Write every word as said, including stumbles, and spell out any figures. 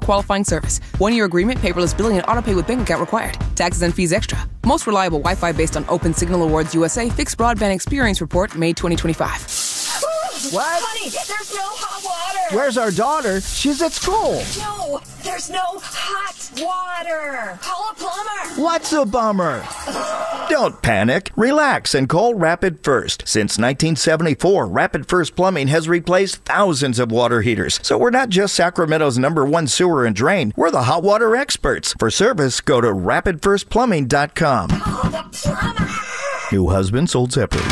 qualifying service. One-year agreement, paperless billing, and autopay with bank account required. Taxes and fees extra. Most reliable Wi-Fi based on Open Signal Awards U S A Fixed Broadband Experience Report, May twenty twenty-five. What? Honey, there's no hot water. Where's our daughter? She's at school. No, there's no hot water. Call a plumber. What's a bummer? Don't panic. Relax and call Rapid First. Since nineteen seventy-four, Rapid First Plumbing has replaced thousands of water heaters. So we're not just Sacramento's number one sewer and drain. We're the hot water experts. For service, go to rapid first plumbing dot com. Call the plumber. New husband sold separately.